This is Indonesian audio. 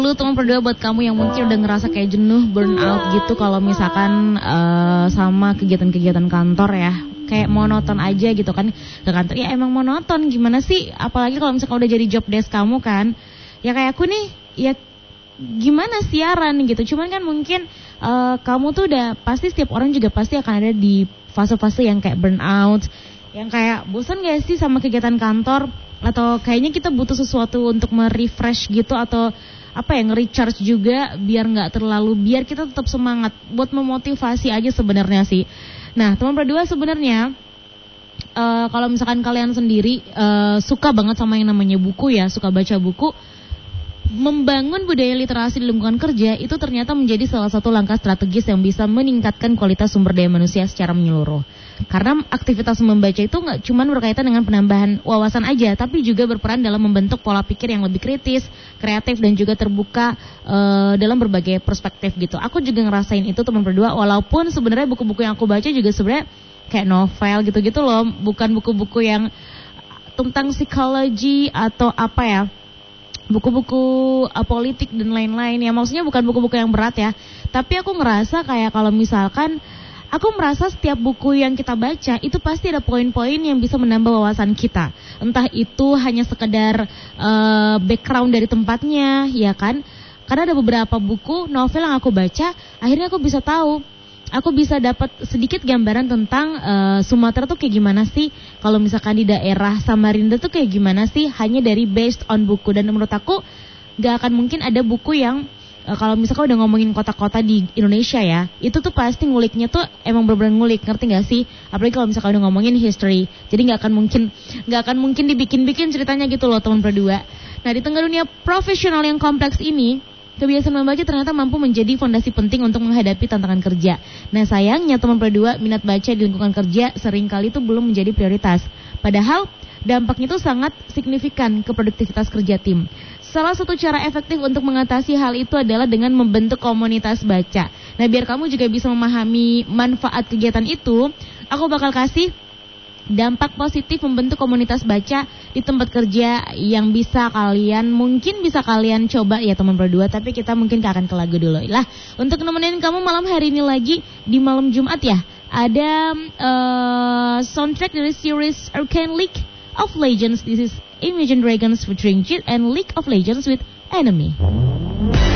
Lu teman berdua buat kamu yang mungkin udah ngerasa kayak jenuh, burnout gitu kalau misalkan sama kegiatan-kegiatan kantor ya. Kayak monoton aja gitu kan ke kantor. Ya emang monoton, gimana sih? Apalagi kalau misalkan udah jadi job desk kamu kan. Ya kayak aku nih, ya gimana siaran gitu. Cuman kan mungkin kamu tuh udah pasti, setiap orang juga pasti akan ada di fase-fase yang kayak burnout, yang kayak bosan gak sih sama kegiatan kantor, atau kayaknya kita butuh sesuatu untuk merefresh gitu, atau apa ya, nge-recharge juga biar kita tetap semangat buat memotivasi aja sebenarnya sih. Nah, teman berdua sebenarnya kalau misalkan kalian sendiri suka banget sama yang namanya buku ya, suka baca buku, membangun budaya literasi di lingkungan kerja itu ternyata menjadi salah satu langkah strategis yang bisa meningkatkan kualitas sumber daya manusia secara menyeluruh. Karena aktivitas membaca itu nggak cuma berkaitan dengan penambahan wawasan aja, tapi juga berperan dalam membentuk pola pikir yang lebih kritis, kreatif, dan juga terbuka dalam berbagai perspektif gitu. Aku juga ngerasain itu teman berdua, walaupun sebenarnya buku-buku yang aku baca juga sebenarnya kayak novel gitu-gitu loh, bukan buku-buku yang tentang psikologi atau apa ya, buku-buku politik dan lain-lain ya, maksudnya bukan buku-buku yang berat ya. Tapi aku ngerasa kayak kalau misalkan aku merasa setiap buku yang kita baca itu pasti ada poin-poin yang bisa menambah wawasan kita. Entah itu hanya sekedar background dari tempatnya, ya kan? Karena ada beberapa buku novel yang aku baca, akhirnya aku bisa tahu, aku bisa dapat sedikit gambaran tentang Sumatera tuh kayak gimana sih, kalau misalkan di daerah Samarinda tuh kayak gimana sih, hanya dari based on buku. Dan menurut aku gak akan mungkin ada buku yang kalau misalkan udah ngomongin kota-kota di Indonesia ya, itu tuh pasti nguliknya tuh emang bener-bener ngulik, ngerti gak sih? Apalagi kalau misalkan udah ngomongin history, jadi gak akan mungkin dibikin-bikin ceritanya gitu loh teman berdua. Nah, di tengah dunia profesional yang kompleks ini, kebiasaan membaca ternyata mampu menjadi fondasi penting untuk menghadapi tantangan kerja. Nah, sayangnya teman berdua, minat baca di lingkungan kerja seringkali itu belum menjadi prioritas. Padahal dampaknya itu sangat signifikan ke produktivitas kerja tim. Salah satu cara efektif untuk mengatasi hal itu adalah dengan membentuk komunitas baca. Nah, biar kamu juga bisa memahami manfaat kegiatan itu, aku bakal kasih dampak positif membentuk komunitas baca di tempat kerja yang mungkin bisa kalian coba ya teman berdua. Tapi kita mungkin akan ke lagu dulu lah. Untuk nemenin kamu malam hari ini lagi di malam Jumat ya, ada soundtrack dari series Arcane League of Legends. This is Imagine Dragons featuring Jit and League of Legends with Enemy.